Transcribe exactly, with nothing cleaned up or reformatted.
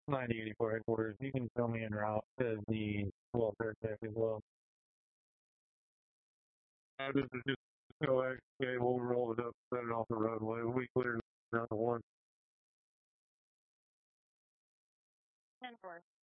ninety eighty-four headquarters. You can tell me en route to the welfare tech as well. Uh, this is just coax. Okay, we'll roll it up, set it off the roadway. We'll be clear down to one. ten four.